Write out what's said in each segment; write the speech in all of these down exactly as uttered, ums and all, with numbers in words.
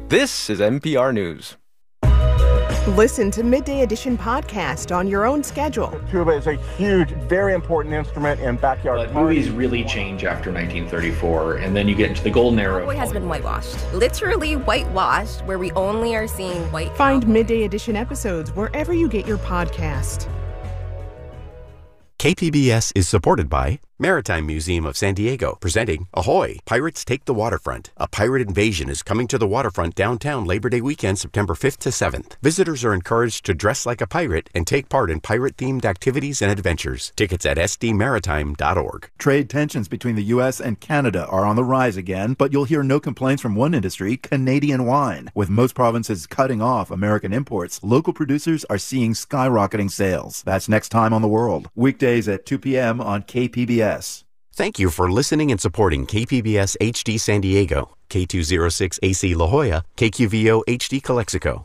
This is N P R News. Listen to Midday Edition podcast on your own schedule. Tuba is a huge, very important instrument in backyard But movies really change after nineteen thirty-four, and then you get into the golden era. Cowboy has been whitewashed. Literally whitewashed, where we only are seeing white Find cowboys. Midday Edition episodes wherever you get your podcast. K P B S is supported by Maritime Museum of San Diego, presenting Ahoy! Pirates Take the Waterfront. A pirate invasion is coming to the waterfront downtown Labor Day weekend, September fifth to seventh. Visitors are encouraged to dress like a pirate and take part in pirate-themed activities and adventures. Tickets at s d maritime dot org. Trade tensions between the U S and Canada are on the rise again, but you'll hear no complaints from one industry, Canadian wine. With most provinces cutting off American imports, local producers are seeing skyrocketing sales. That's Next Time on the World, weekdays at two p.m. on K P B S. Thank you for listening and supporting K P B S H D San Diego, K two oh six A C La Jolla, K Q V O H D Calexico.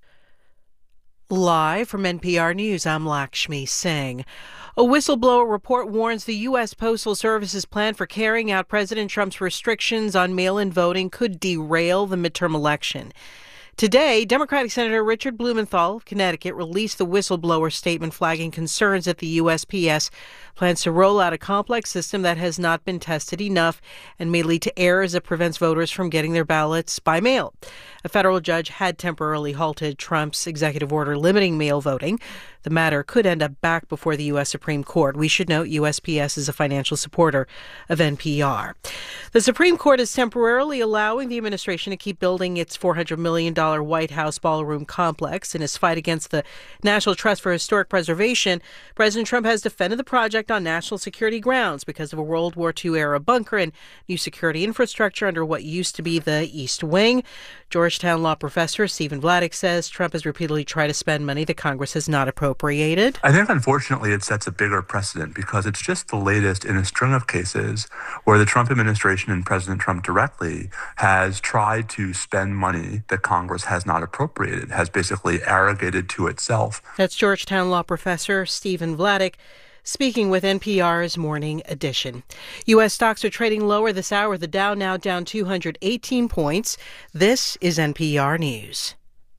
Live from N P R News, I'm Lakshmi Singh. A whistleblower report warns the U S. Postal Service's plan for carrying out President Trump's restrictions on mail-in voting could derail the midterm election. Today, Democratic Senator Richard Blumenthal of Connecticut released the whistleblower statement flagging concerns that the U S P S plans to roll out a complex system that has not been tested enough and may lead to errors that prevents voters from getting their ballots by mail. A federal judge had temporarily halted Trump's executive order limiting mail voting. The matter could end up back before the U S. Supreme Court. We should note U S P S is a financial supporter of N P R. The Supreme Court is temporarily allowing the administration to keep building its four hundred million dollars White House ballroom complex. In his fight against the National Trust for Historic Preservation, President Trump has defended the project on national security grounds because of a World War Two era bunker and new security infrastructure under what used to be the East Wing. Georgetown law professor Stephen Vladeck says Trump has repeatedly tried to spend money that Congress has not appropriated. I think, unfortunately, it sets a bigger precedent because it's just the latest in a string of cases where the Trump administration and President Trump directly has tried to spend money that Congress has not appropriated, has basically arrogated to itself. That's Georgetown law professor Stephen Vladeck speaking with N P R's Morning Edition. U S stocks are trading lower this hour. The Dow now down two hundred eighteen points. This is N P R News.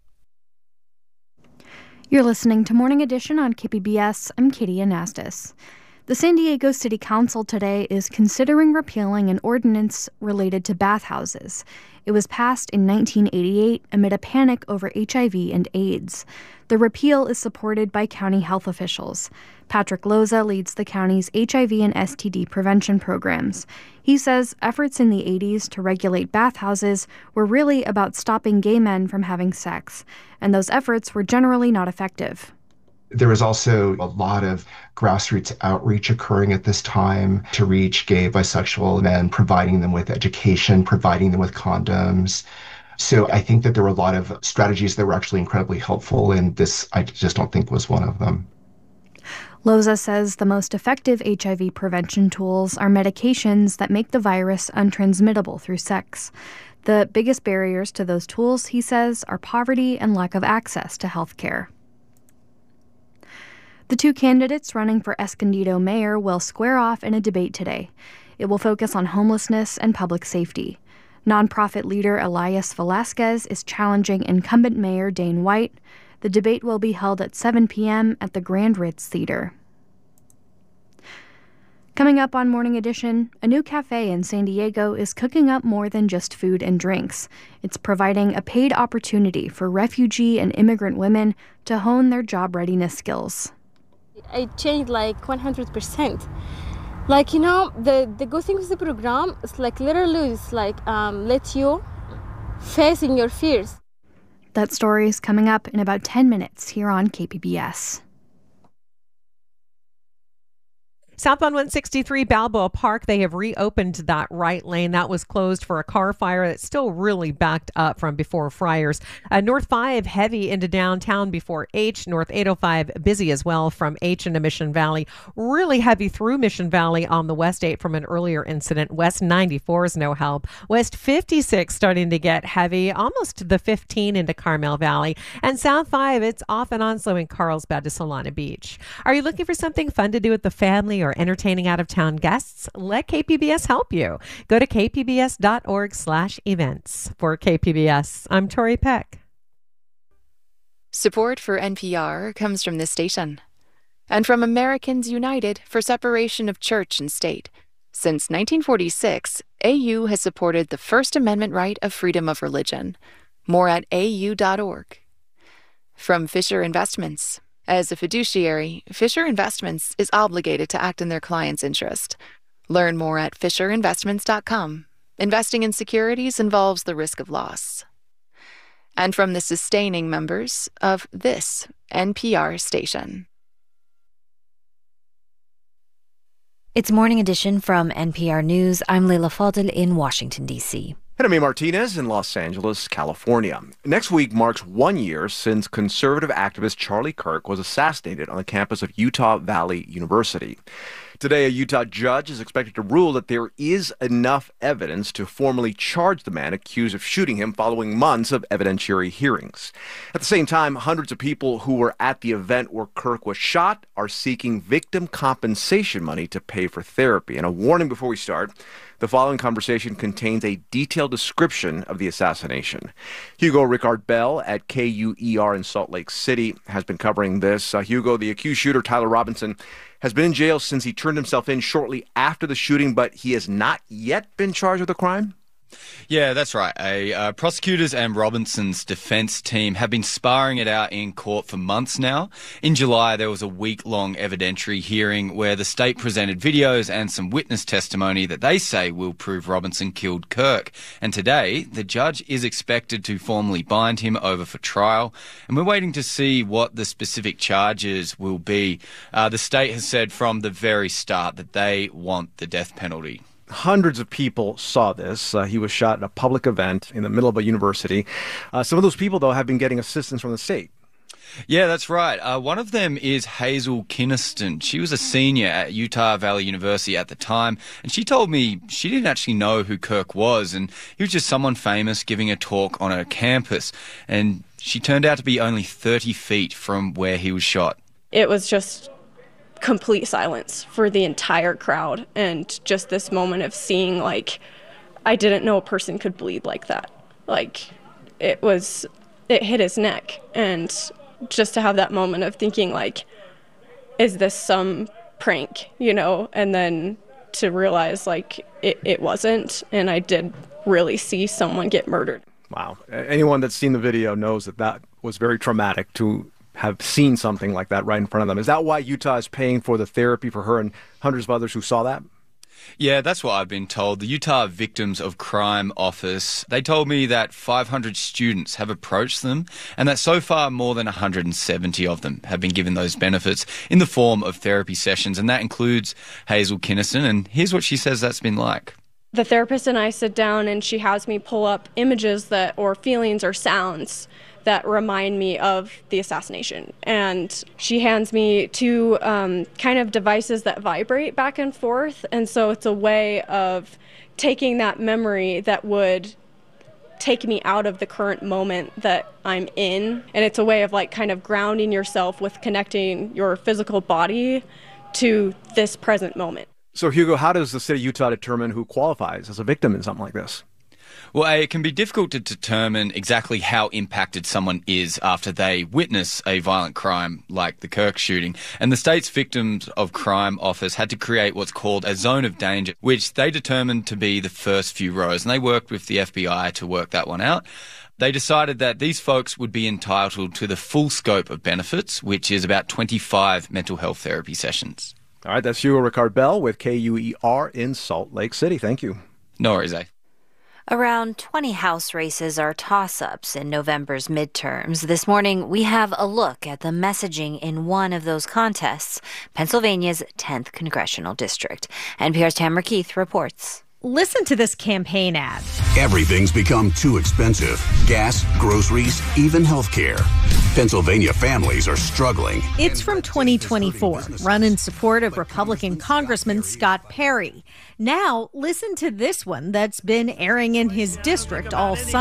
You're listening to Morning Edition on K P B S. I'm Katie Anastas. The San Diego City Council today is considering repealing an ordinance related to bathhouses. It was passed in nineteen eighty-eight amid a panic over H I V and AIDS. The repeal is supported by county health officials. Patrick Loza leads the county's H I V and S T D prevention programs. He says efforts in the eighties to regulate bathhouses were really about stopping gay men from having sex, and those efforts were generally not effective. There was also a lot of grassroots outreach occurring at this time to reach gay, bisexual men, providing them with education, providing them with condoms. So I think that there were a lot of strategies that were actually incredibly helpful, and this I just don't think was one of them. Loza says the most effective H I V prevention tools are medications that make the virus untransmittable through sex. The biggest barriers to those tools, he says, are poverty and lack of access to health care. The two candidates running for Escondido mayor will square off in a debate today. It will focus on homelessness and public safety. Nonprofit leader Elias Velasquez is challenging incumbent Mayor Dane White. The debate will be held at seven p.m. at the Grand Ritz Theater. Coming up on Morning Edition, a new cafe in San Diego is cooking up more than just food and drinks. It's providing a paid opportunity for refugee and immigrant women to hone their job readiness skills. I changed like one hundred percent. Like, you know, the, the good thing with the program is like literally it's like um, let you facing your fears. That story is coming up in about ten minutes here on K P B S. Southbound one sixty-three Balboa Park, they have reopened that right lane. That was closed for a car fire that's still really backed up from before Friars. Uh, North five heavy into downtown before H. North eight oh five busy as well from H into Mission Valley. Really heavy through Mission Valley on the West eight from an earlier incident. West ninety-four is no help. West fifty-six starting to get heavy, almost the fifteen into Carmel Valley. And South five, it's off and on slow in Carlsbad to Solana Beach. Are you looking for something fun to do with the family or or entertaining out-of-town guests, let K P B S help you. Go to k p b s dot org slash events. For K P B S, I'm Tori Peck. Support for N P R comes from this station and from Americans United for Separation of Church and State. Since nineteen forty-six, A U has supported the First Amendment right of freedom of religion. More at a u dot org. From Fisher Investments. As a fiduciary, Fisher Investments is obligated to act in their client's interest. Learn more at fisher investments dot com. Investing in securities involves the risk of loss. And from the sustaining members of this N P R station. It's Morning Edition from N P R News. I'm Leila Fadel in Washington, D C. And I'm Martinez in Los Angeles, California. Next week marks one year since conservative activist Charlie Kirk was assassinated on the campus of Utah Valley University. Today, a Utah judge is expected to rule that there is enough evidence to formally charge the man accused of shooting him following months of evidentiary hearings. At the same time, hundreds of people who were at the event where Kirk was shot are seeking victim compensation money to pay for therapy. And a warning before we start, the following conversation contains a detailed description of the assassination. Hugo Ricard Bell at K U E R in Salt Lake City has been covering this. Uh, Hugo, the accused shooter, Tyler Robinson, has been in jail since he turned himself in shortly after the shooting, but he has not yet been charged with a crime? Yeah, that's right. A, uh, prosecutors and Robinson's defense team have been sparring it out in court for months now. In July, there was a week-long evidentiary hearing where the state presented videos and some witness testimony that they say will prove Robinson killed Kirk. And today, the judge is expected to formally bind him over for trial. And we're waiting to see what the specific charges will be. Uh, the state has said from the very start that they want the death penalty. Hundreds of people saw this. Uh, he was shot at a public event in the middle of a university. Uh, some of those people, though, have been getting assistance from the state. Yeah, that's right. Uh, one of them is Hazel Kinniston. She was a senior at Utah Valley University at the time, and she told me she didn't actually know who Kirk was, and he was just someone famous giving a talk on her campus, and she turned out to be only thirty feet from where he was shot. It was just complete silence for the entire crowd, and just this moment of seeing, like, I didn't know a person could bleed like that. Like, it was, it hit his neck, and just to have that moment of thinking, like, is this some prank, you know, and then to realize, like, it, it wasn't, and I did really see someone get murdered. Wow. Anyone that's seen the video knows that that was very traumatic to have seen something like that right in front of them. Is that why Utah is paying for the therapy for her and hundreds of others who saw that? Yeah, that's what I've been told. The Utah Victims of Crime Office, they told me that five hundred students have approached them and that so far more than one hundred seventy of them have been given those benefits in the form of therapy sessions, and that includes Hazel Kinniston, and here's what she says that's been like. The therapist and I sit down and she has me pull up images that, or feelings or sounds that remind me of the assassination. And she hands me two um, kind of devices that vibrate back and forth. And so it's a way of taking that memory that would take me out of the current moment that I'm in. And it's a way of like kind of grounding yourself with connecting your physical body to this present moment. So Hugo, how does the state of Utah determine who qualifies as a victim in something like this? Well, it can be difficult to determine exactly how impacted someone is after they witness a violent crime like the Kirk shooting. And the state's Victims of Crime Office had to create what's called a zone of danger, which they determined to be the first few rows. And they worked with the F B I to work that one out. They decided that these folks would be entitled to the full scope of benefits, which is about twenty-five mental health therapy sessions. All right, that's Hugo Ricard Bell with K U E R in Salt Lake City. Thank you. No worries, eh? Around twenty House races are toss-ups in November's midterms. This morning, we have a look at the messaging in one of those contests, Pennsylvania's tenth Congressional District. N P R's Tamara Keith reports. Listen to this campaign ad. Everything's become too expensive. Gas, groceries, even healthcare. Pennsylvania families are struggling. It's from twenty twenty-four, run in support of Republican Congressman Scott Perry. Now, listen to this one that's been airing in his district all summer.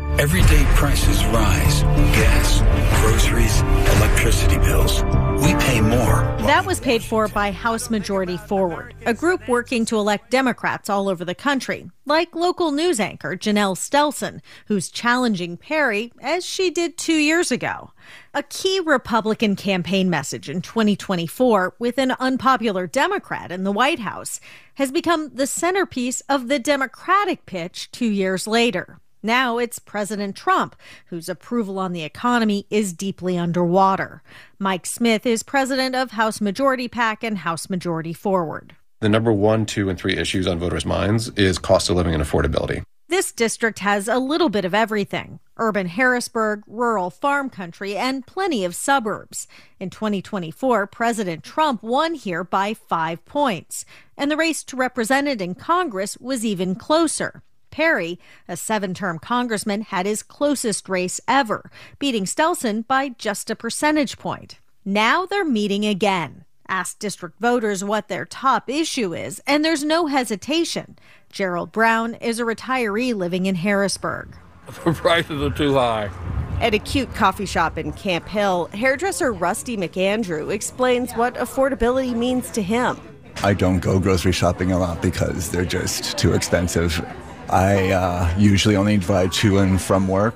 Everyday prices rise. Gas, groceries, electricity bills. We pay more. That was paid for by House Majority Forward, a group working to elect Democrats all over the country, like local news anchor Janelle Stelson, who's challenging Perry as she did two years ago. A key Republican campaign message in twenty twenty-four with an unpopular Democrat in the White House has become the centerpiece of the Democratic pitch two years later. Now it's President Trump, whose approval on the economy is deeply underwater. Mike Smith is president of House Majority PAC and House Majority Forward. The number one, two, and three issues on voters' minds is cost of living and affordability. This district has a little bit of everything: urban Harrisburg, rural farm country, and plenty of suburbs. In twenty twenty-four, President Trump won here by five points, and the race to represent in Congress was even closer. Perry, a seven-term congressman, had his closest race ever, beating Stelson by just a percentage point. Now they're meeting again. Ask district voters what their top issue is, and there's no hesitation. Gerald Brown is a retiree living in Harrisburg. The prices are too high. At a cute coffee shop in Camp Hill, hairdresser Rusty McAndrew explains what affordability means to him. I don't go grocery shopping a lot because they're just too expensive. I uh, usually only drive to and from work.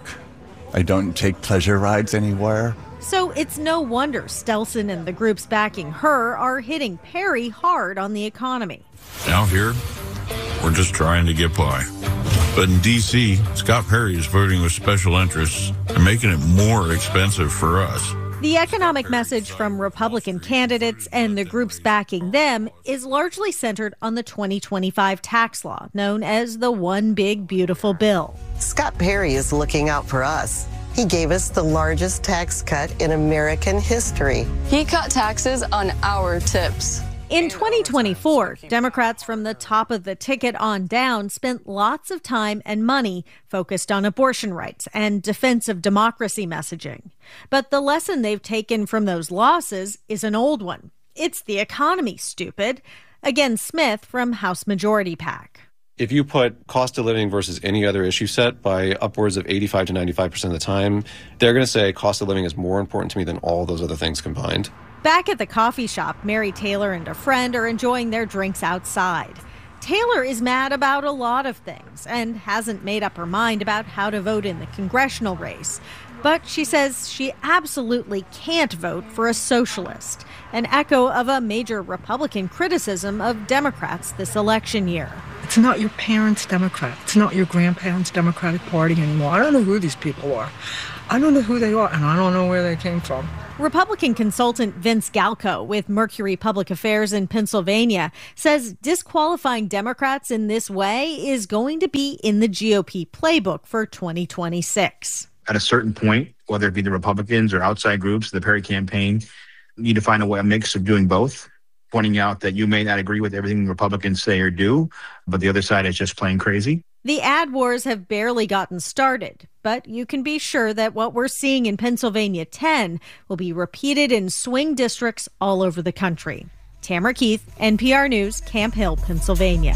I don't take pleasure rides anywhere. So it's no wonder Stelson and the groups backing her are hitting Perry hard on the economy. Out here, we're just trying to get by. But in D C, Scott Perry is voting with special interests and making it more expensive for us. The economic message from Republican candidates and the groups backing them is largely centered on the twenty twenty-five tax law, known as the One Big Beautiful Bill. Scott Perry is looking out for us. He gave us the largest tax cut in American history. He cut taxes on our tips. In twenty twenty-four, Democrats from the top of the ticket on down spent lots of time and money focused on abortion rights and defense of democracy messaging. But the lesson they've taken from those losses is an old one. It's the economy, stupid. Again, Smith from House Majority PAC. If you put cost of living versus any other issue set by upwards of eighty-five to ninety-five percent of the time, they're going to say cost of living is more important to me than all those other things combined. Back at the coffee shop, Mary Taylor and a friend are enjoying their drinks outside. Taylor is mad about a lot of things and hasn't made up her mind about how to vote in the congressional race. But she says she absolutely can't vote for a socialist, an echo of a major Republican criticism of Democrats this election year. It's not your parents' Democrat. It's not your grandparents' Democratic Party anymore. I don't know who these people are. I don't know who they are, and I don't know where they came from. Republican consultant Vince Galco with Mercury Public Affairs in Pennsylvania says disqualifying Democrats in this way is going to be in the G O P playbook for twenty twenty-six. At a certain point, whether it be the Republicans or outside groups, the Perry campaign need to find a way, a mix of doing both, pointing out that you may not agree with everything Republicans say or do, but the other side is just plain crazy. The ad wars have barely gotten started, but you can be sure that what we're seeing in Pennsylvania ten will be repeated in swing districts all over the country. Tamara Keith, N P R News, Camp Hill, Pennsylvania.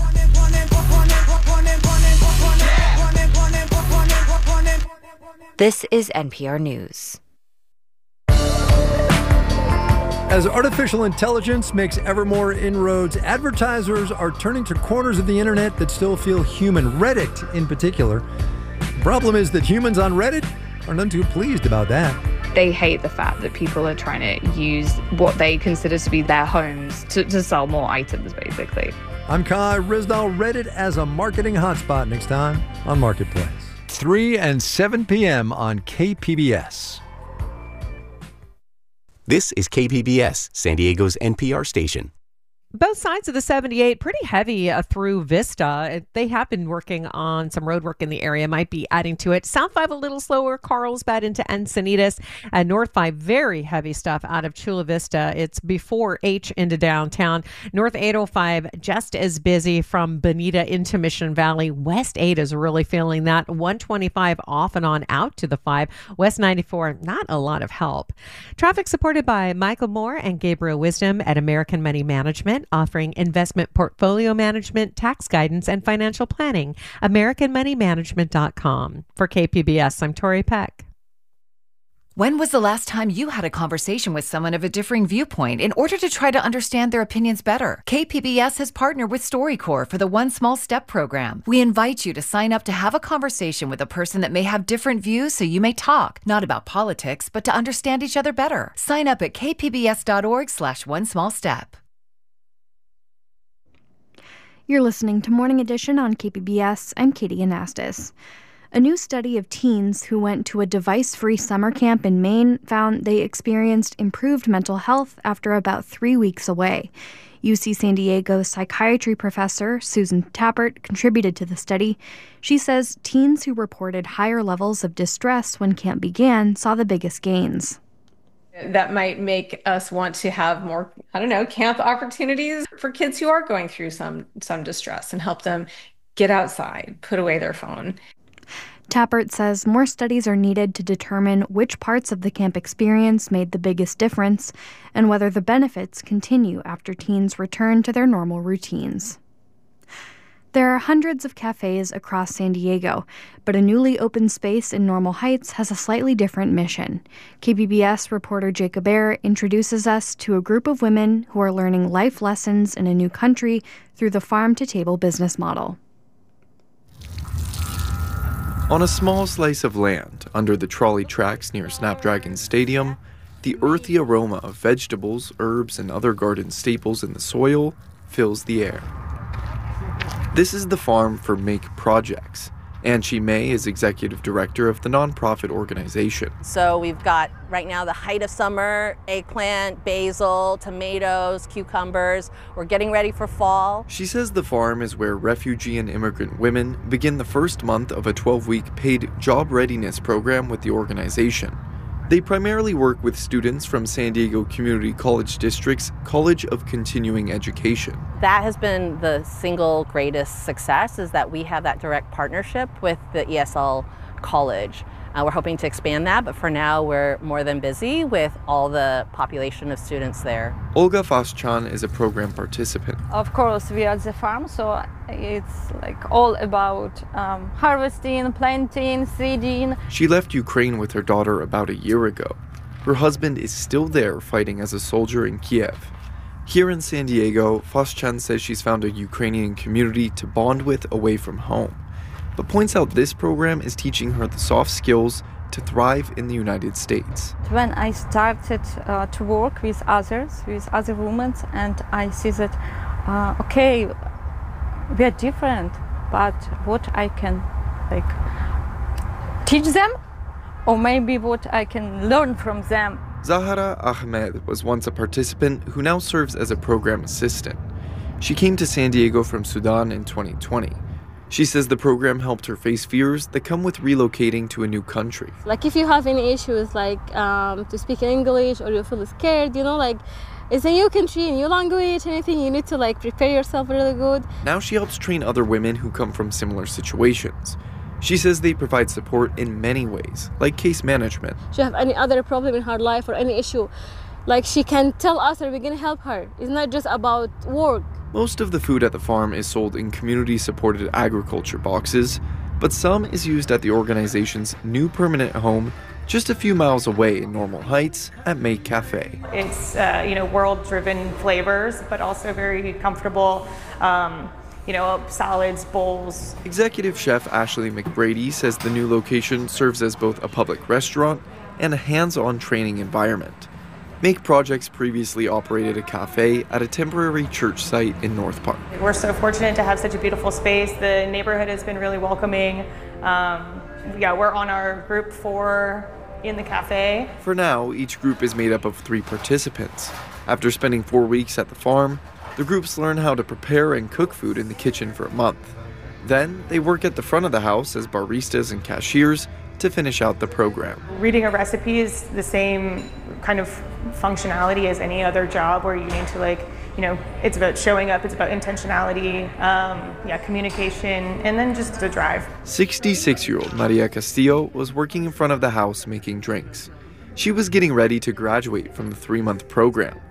This is N P R News. As artificial intelligence makes ever more inroads, advertisers are turning to corners of the internet that still feel human, Reddit in particular. The problem is that humans on Reddit are none too pleased about that. They hate the fact that people are trying to use what they consider to be their homes to, to sell more items, basically. I'm Kai Rizdal. Reddit as a marketing hotspot next time on Marketplace. three and seven p.m. on K P B S. This is K P B S, San Diego's N P R station. Both sides of the seventy-eight pretty heavy uh, through Vista. They have been working on some road work in the area, might be adding to it. South five a little slower, Carlsbad into Encinitas. And North five very heavy stuff out of Chula Vista. It's before H into downtown. North eight oh five just as busy from Bonita into Mission Valley. West eight is really feeling that. one twenty-five off and on out to the five. West ninety-four, not a lot of help. Traffic supported by Michael Moore and Gabriel Wisdom at American Money Management. Management, offering investment portfolio management, tax guidance, and financial planning. American Money Management dot com. For K P B S, I'm Tori Peck. When was the last time you had a conversation with someone of a differing viewpoint in order to try to understand their opinions better? K P B S has partnered with StoryCorps for the One Small Step program. We invite you to sign up to have a conversation with a person that may have different views so you may talk, not about politics, but to understand each other better. Sign up at kpbs.org slash one small step. You're listening to Morning Edition on K P B S. I'm Katie Anastas. A new study of teens who went to a device-free summer camp in Maine found they experienced improved mental health after about three weeks away. U C San Diego psychiatry professor Susan Tappert contributed to the study. She says teens who reported higher levels of distress when camp began saw the biggest gains. That might make us want to have more, I don't know, camp opportunities for kids who are going through some some distress and help them get outside, put away their phone. Tappert says more studies are needed to determine which parts of the camp experience made the biggest difference and whether the benefits continue after teens return to their normal routines. There are hundreds of cafes across San Diego, but a newly opened space in Normal Heights has a slightly different mission. K P B S reporter Jacob Ayer introduces us to a group of women who are learning life lessons in a new country through the farm-to-table business model. On a small slice of land under the trolley tracks near Snapdragon Stadium, the earthy aroma of vegetables, herbs, and other garden staples in the soil fills the air. This is the farm for Make Projects. Anchi May is executive director of the nonprofit organization. So we've got right now the height of summer, eggplant, basil, tomatoes, cucumbers. We're getting ready for fall. She says the farm is where refugee and immigrant women begin the first month of a twelve-week paid job readiness program with the organization. They primarily work with students from San Diego Community College District's College of Continuing Education. That has been the single greatest success, is that we have that direct partnership with the E S L College. Uh, we're hoping to expand that, but for now we're more than busy with all the population of students there. Olga Faschan is a program participant. Of course, we are at the farm, so it's like all about um, harvesting, planting, seeding. She left Ukraine with her daughter about a year ago. Her husband is still there fighting as a soldier in Kiev. Here in San Diego, Faschan says she's found a Ukrainian community to bond with away from home, but points out this program is teaching her the soft skills to thrive in the United States. When I started uh, to work with others, with other women, and I see that, uh, okay, we are different, but what I can like teach them, or maybe what I can learn from them. Zahara Ahmed was once a participant who now serves as a program assistant. She came to San Diego from Sudan in twenty twenty. She says the program helped her face fears that come with relocating to a new country. Like if you have any issues like um, to speak English, or you feel scared, you know, like it's a new country, new language, anything, you need to like prepare yourself really good. Now she helps train other women who come from similar situations. She says they provide support in many ways, like case management. If she have any other problem in her life or any issue, like she can tell us and we're gonna help her. It's not just about work. Most of the food at the farm is sold in community-supported agriculture boxes, but some is used at the organization's new permanent home just a few miles away in Normal Heights at Make Cafe. It's, uh, you know, world-driven flavors, but also very comfortable, um, you know, salads, bowls. Executive chef Ashley McBrady says the new location serves as both a public restaurant and a hands-on training environment. Make Projects previously operated a cafe at a temporary church site in North Park. We're so fortunate to have such a beautiful space. The neighborhood has been really welcoming. Um, yeah, we're on our group four in the cafe. For now, each group is made up of three participants. After spending four weeks at the farm, the groups learn how to prepare and cook food in the kitchen for a month. Then they work at the front of the house as baristas and cashiers to finish out the program. Reading a recipe is the same kind of functionality as any other job where you need to like, you know, it's about showing up, it's about intentionality, um, yeah, communication, and then just the drive. sixty-six-year-old Maria Castillo was working in front of the house making drinks. She was getting ready to graduate from the three-month program.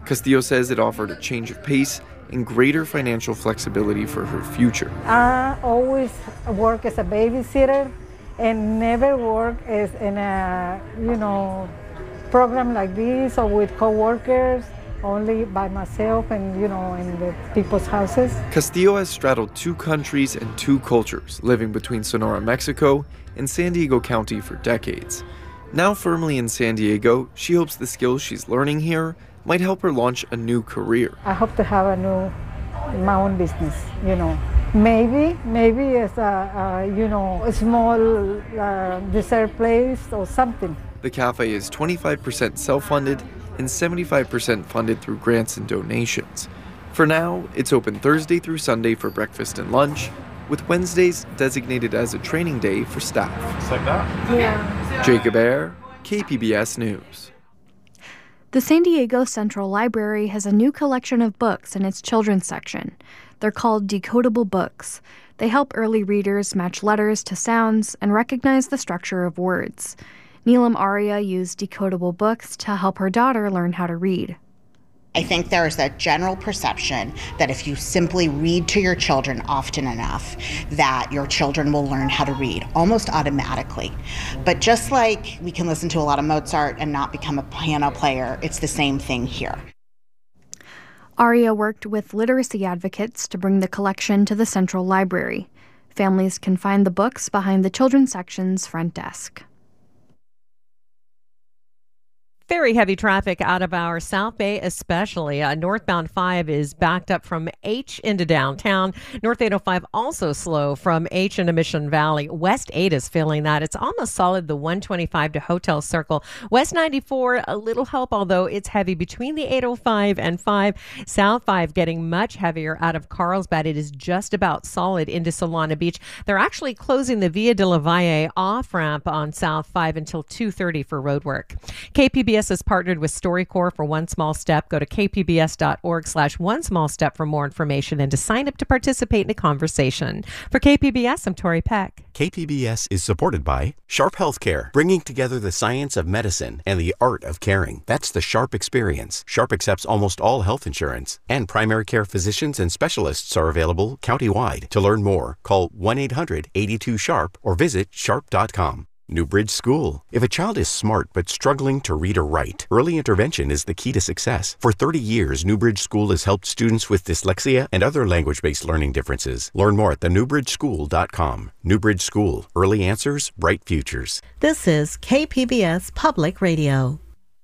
Castillo says it offered a change of pace and greater financial flexibility for her future. I always work as a babysitter and never work as in a, you know, program like this or with coworkers, only by myself and, you know, in the people's houses. Castillo has straddled two countries and two cultures, living between Sonora, Mexico, and San Diego County for decades. Now firmly in San Diego, she hopes the skills she's learning here might help her launch a new career. I hope to have a new, my own business, you know. Maybe, maybe as a, a you know, a small uh, dessert place or something. The cafe is twenty-five percent self-funded and seventy-five percent funded through grants and donations. For now, it's open Thursday through Sunday for breakfast and lunch, with Wednesdays designated as a training day for staff. Just like that? Yeah. Jacob Ayer, K P B S News. The San Diego Central Library has a new collection of books in its children's section. They're called decodable books. They help early readers match letters to sounds and recognize the structure of words. Neelam Arya used decodable books to help her daughter learn how to read. I think there is a general perception that if you simply read to your children often enough, that your children will learn how to read almost automatically. But just like we can listen to a lot of Mozart and not become a piano player, it's the same thing here. Arya worked with literacy advocates to bring the collection to the Central Library. Families can find the books behind the children's section's front desk. Very heavy traffic out of our South Bay, especially. Uh, northbound five is backed up from H into downtown. North eight oh five also slow from H into Mission Valley. West eight is feeling that. It's almost solid, the one twenty-five to Hotel Circle. West ninety-four, a little help, although it's heavy between the eight oh five and five. South five getting much heavier out of Carlsbad. It is just about solid into Solana Beach. They're actually closing the Via de la Valle off-ramp on South five until two thirty for road work. K P B S has partnered with StoryCorps for One Small Step. Go to kpbs.org slash one small step for more information and to sign up to participate in a conversation. For K P B S, I'm Tori Peck. K P B S is supported by Sharp Healthcare, bringing together the science of medicine and the art of caring. That's the Sharp experience. Sharp accepts almost all health insurance, and primary care physicians and specialists are available countywide. To learn more, call one eight hundred eighty-two sharp or visit sharp dot com. Newbridge School. If a child is smart but struggling to read or write, early intervention is the key to success. For thirty years, Newbridge School has helped students with dyslexia and other language-based learning differences. Learn more at the newbridge school dot com. Newbridge School. Early answers, bright futures. This is K P B S Public Radio.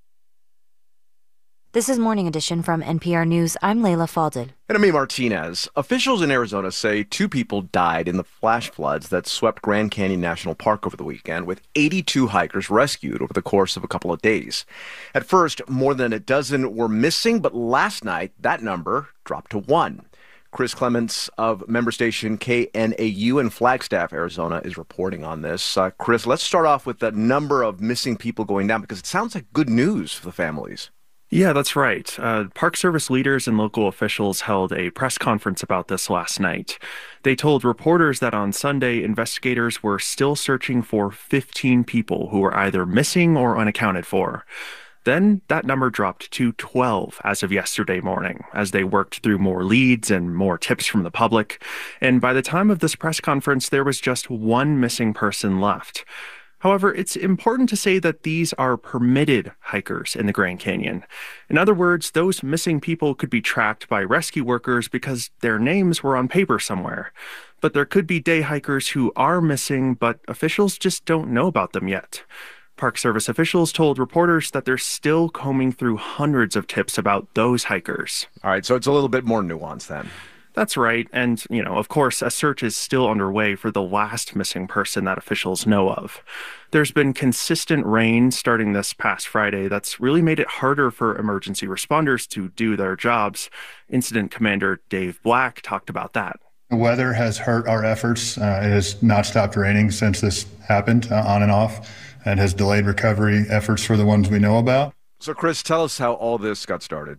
This is Morning Edition from N P R News. I'm Layla Falded. And I'm Martinez. Officials in Arizona say two people died in the flash floods that swept Grand Canyon National Park over the weekend, with eighty-two hikers rescued over the course of a couple of days. At first, more than a dozen were missing, but last night, that number dropped to one. Chris Clements of member station K N A U in Flagstaff, Arizona, is reporting on this. Uh, Chris, let's start off with the number of missing people going down, because it sounds like good news for the families. Yeah, that's right. Uh, Park Service leaders and local officials held a press conference about this last night. They told reporters that on Sunday, investigators were still searching for fifteen people who were either missing or unaccounted for. Then that number dropped to twelve as of yesterday morning, as they worked through more leads and more tips from the public. And by the time of this press conference, there was just one missing person left. However, it's important to say that these are permitted hikers in the Grand Canyon. In other words, those missing people could be tracked by rescue workers because their names were on paper somewhere. But there could be day hikers who are missing, but officials just don't know about them yet. Park Service officials told reporters that they're still combing through hundreds of tips about those hikers. All right, so it's a little bit more nuanced then. That's right. And, you know, of course, a search is still underway for the last missing person that officials know of. There's been consistent rain starting this past Friday that's really made it harder for emergency responders to do their jobs. Incident Commander Dave Black talked about that. The weather has hurt our efforts. Uh, it has not stopped raining since this happened, uh, on and off, and has delayed recovery efforts for the ones we know about. So, Chris, tell us how all this got started.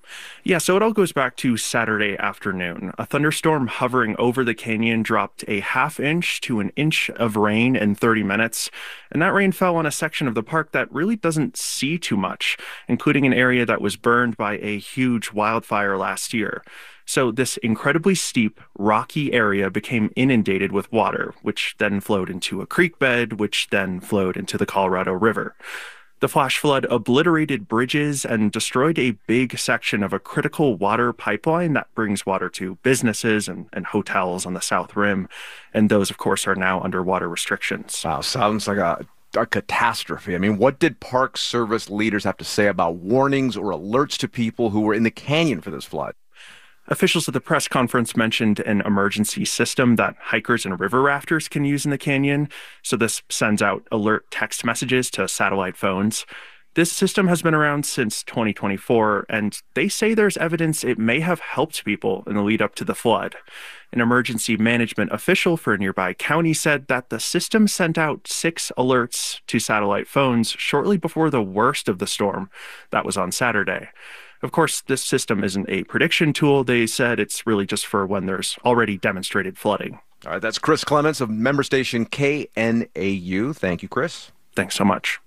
Yeah, so it all goes back to Saturday afternoon. A thunderstorm hovering over the canyon dropped a half inch to an inch of rain in thirty minutes. And that rain fell on a section of the park that really doesn't see too much, including an area that was burned by a huge wildfire last year. So this incredibly steep, rocky area became inundated with water, which then flowed into a creek bed, which then flowed into the Colorado River. The flash flood obliterated bridges and destroyed a big section of a critical water pipeline that brings water to businesses and, and hotels on the South Rim. And those, of course, are now under water restrictions. Wow, sounds like a, a catastrophe. I mean, what did Park Service leaders have to say about warnings or alerts to people who were in the canyon for this flood? Officials at the press conference mentioned an emergency system that hikers and river rafters can use in the canyon. So this sends out alert text messages to satellite phones. This system has been around since twenty twenty-four, and they say there's evidence it may have helped people in the lead up to the flood. An emergency management official for a nearby county said that the system sent out six alerts to satellite phones shortly before the worst of the storm. That was on Saturday. Of course, this system isn't a prediction tool. They said it's really just for when there's already demonstrated flooding. All right, that's Chris Clements of member station K N A U. Thank you, Chris. Thanks so much.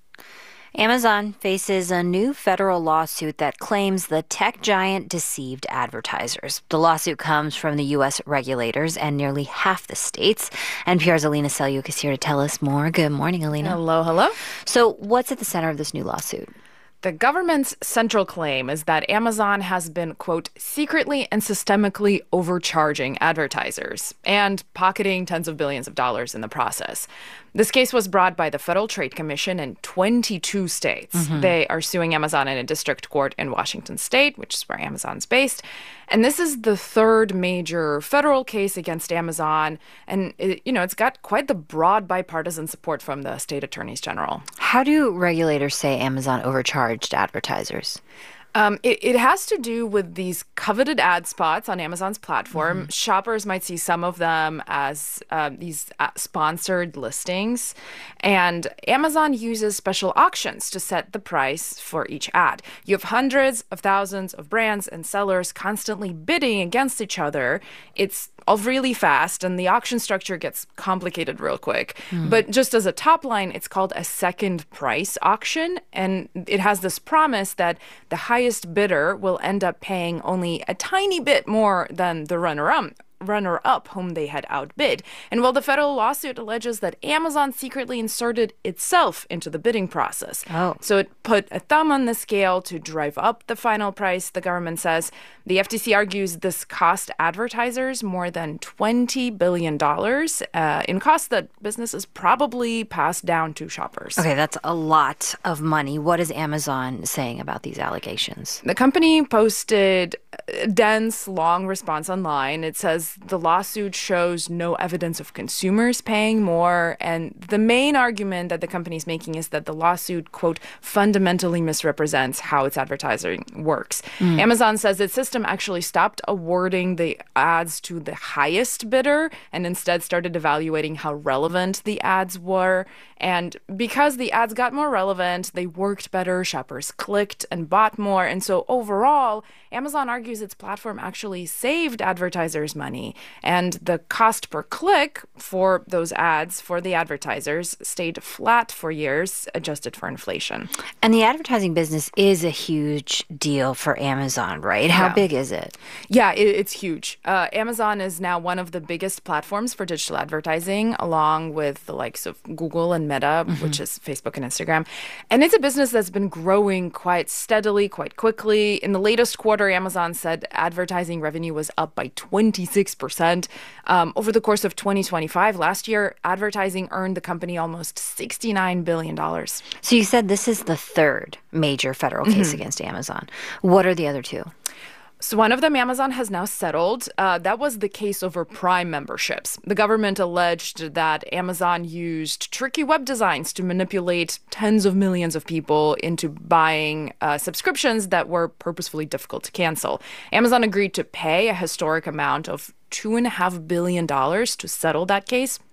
Amazon faces a new federal lawsuit that claims the tech giant deceived advertisers. The lawsuit comes from the U S regulators and nearly half the states. N P R's Alina Selyuk is here to tell us more. Good morning, Alina. Hello, hello. So what's at the center of this new lawsuit? The government's central claim is that Amazon has been, quote, secretly and systemically overcharging advertisers and pocketing tens of billions of dollars in the process. This case was brought by the Federal Trade Commission in twenty-two states. Mm-hmm. They are suing Amazon in a district court in Washington state, which is where Amazon's based. And this is the third major federal case against Amazon. And, it, you know, it's got quite the broad bipartisan support from the state attorneys general. How do regulators say Amazon overcharged advertisers? Um, it, it has to do with these coveted ad spots on Amazon's platform. Mm-hmm. Shoppers might see some of them as uh, these uh, sponsored listings. And Amazon uses special auctions to set the price for each ad. You have hundreds of thousands of brands and sellers constantly bidding against each other. It's all really fast, and the auction structure gets complicated real quick. Mm. But just as a top line, it's called a second price auction, and it has this promise that the highest bidder will end up paying only a tiny bit more than the runner-up. runner-up whom they had outbid. And while the federal lawsuit alleges that Amazon secretly inserted itself into the bidding process. Oh. So it put a thumb on the scale to drive up the final price, the government says. The F T C argues this cost advertisers more than twenty billion dollars uh, in costs that businesses probably passed down to shoppers. Okay, that's a lot of money. What is Amazon saying about these allegations? The company posted a dense, long response online. It says the lawsuit shows no evidence of consumers paying more. And the main argument that the company is making is that the lawsuit, quote, fundamentally misrepresents how its advertising works. Mm. Amazon says its system actually stopped awarding the ads to the highest bidder and instead started evaluating how relevant the ads were. And because the ads got more relevant, they worked better, shoppers clicked and bought more. And so overall, Amazon argues its platform actually saved advertisers money. And the cost per click for those ads for the advertisers stayed flat for years, adjusted for inflation. And the advertising business is a huge deal for Amazon, right? How Yeah. big is it? Yeah, it, it's huge. Uh, Amazon is now one of the biggest platforms for digital advertising, along with the likes of Google and Meta, mm-hmm. which is Facebook and Instagram. And it's a business that's been growing quite steadily, quite quickly. In the latest quarter, Amazon said advertising revenue was up by twenty-six percent. Um, over the course of twenty twenty-five, last year, advertising earned the company almost sixty-nine billion dollars. So you said this is the third major federal case Mm-hmm. against Amazon. What are the other two? So one of them, Amazon has now settled. Uh, that was the case over Prime memberships. The government alleged that Amazon used tricky web designs to manipulate tens of millions of people into buying uh, subscriptions that were purposefully difficult to cancel. Amazon agreed to pay a historic amount of two and a half billion dollars to settle that case.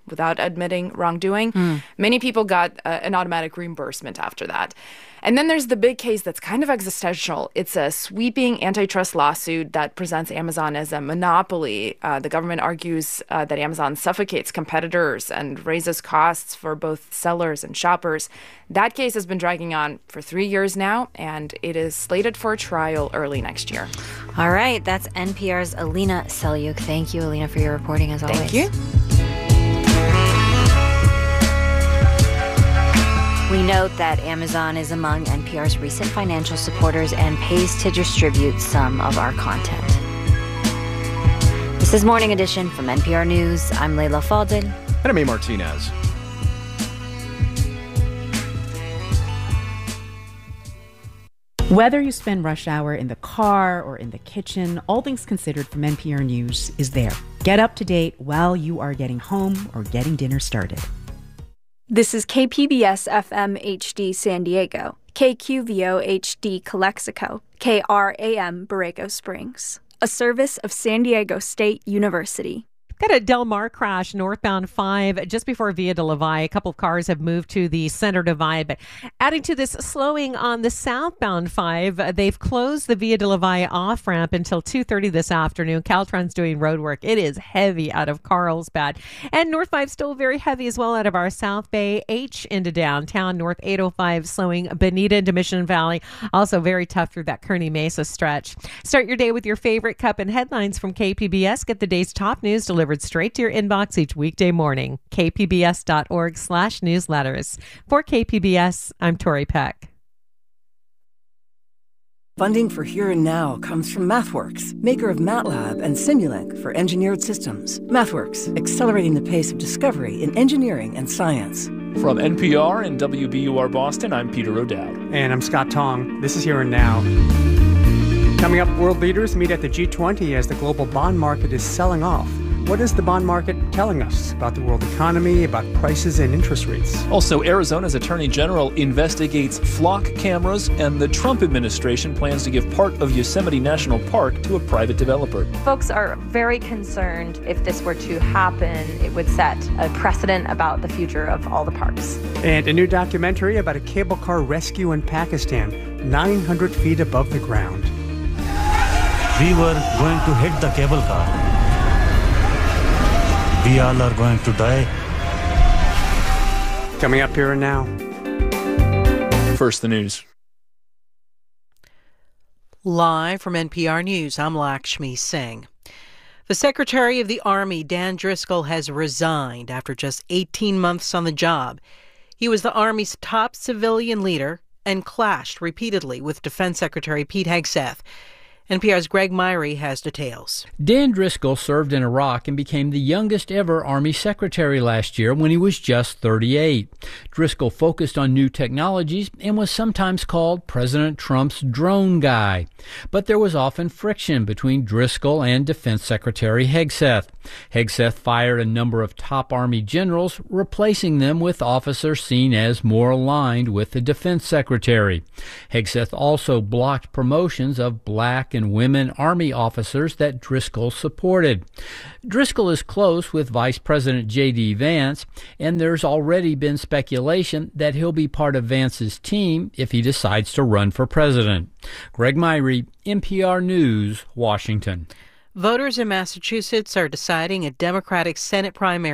without admitting wrongdoing. Mm. Many people got uh, an automatic reimbursement after that. And then there's the big case that's kind of existential. It's a sweeping antitrust lawsuit that presents Amazon as a monopoly. Uh, the government argues uh, that Amazon suffocates competitors and raises costs for both sellers and shoppers. That case has been dragging on for three years now, and it is slated for a trial early next year. All right, that's N P R's Alina Selyuk. Thank you, Alina, for your reporting as always. Thank you. We note that Amazon is among N P R's recent financial supporters and pays to distribute some of our content. This is Morning Edition from N P R News. I'm Leila Fadel. And I'm A. Martinez. Whether you spend rush hour in the car or in the kitchen, All Things Considered from N P R News is there. Get up to date while you are getting home or getting dinner started. This is K P B S F M H D San Diego, K Q V O H D Calexico, K R A M Borrego Springs, a service of San Diego State University. Got a Del Mar crash northbound five just before Via de la Valle. A couple of cars have moved to the center divide, but adding to this slowing on the southbound five, they've closed the Via de la Valle off ramp until two thirty this afternoon. Caltrans doing road work. It is heavy out of Carlsbad. And North five still very heavy as well out of our South Bay H into downtown. North eight oh five slowing Bonita into Mission Valley. Also very tough through that Kearney Mesa stretch. Start your day with your favorite cup and headlines from K P B S. Get the day's top news delivered straight to your inbox each weekday morning. K P B S dot org slash newsletters. For K P B S, I'm Tori Peck. Funding for Here and Now comes from MathWorks, maker of MATLAB and Simulink for engineered systems. MathWorks, accelerating the pace of discovery in engineering and science. From N P R and W B U R Boston, I'm Peter O'Dowd. And I'm Scott Tong. This is Here and Now. Coming up, world leaders meet at the G twenty as the global bond market is selling off. What is the bond market telling us about the world economy, about prices and interest rates? Also, Arizona's Attorney General investigates flock cameras, and the Trump administration plans to give part of Yosemite National Park to a private developer. Folks are very concerned if this were to happen, it would set a precedent about the future of all the parks. And a new documentary about a cable car rescue in Pakistan, nine hundred feet above the ground. We were going to hit the cable car. We all are going to die. Coming up Here and Now. First, the news. Live from N P R News, I'm Lakshmi Singh. The Secretary of the Army, Dan Driscoll, has resigned after just eighteen months on the job. He was the Army's top civilian leader and clashed repeatedly with Defense Secretary Pete Hegseth. N P R's Greg Myrie has details. Dan Driscoll served in Iraq and became the youngest ever Army Secretary last year when he was just thirty-eight. Driscoll focused on new technologies and was sometimes called President Trump's drone guy. But there was often friction between Driscoll and Defense Secretary Hegseth. Hegseth fired a number of top Army generals, replacing them with officers seen as more aligned with the Defense Secretary. Hegseth also blocked promotions of black and women Army officers that Driscoll supported. Driscoll is close with Vice President J D Vance, and there's already been speculation that he'll be part of Vance's team if he decides to run for president. Greg Myrie, N P R News, Washington. Voters in Massachusetts are deciding a Democratic Senate primary